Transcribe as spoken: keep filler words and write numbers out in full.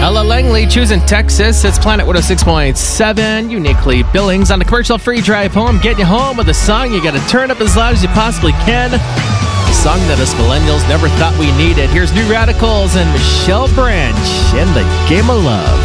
Ella Langley, choosing Texas. It's Planet one oh six point seven, uniquely Billings on the commercial-free drive home. Getting you home with a song you got to turn up as loud as you possibly can. A song that us millennials never thought we needed. Here's New Radicals and Michelle Branch in The Game of Love.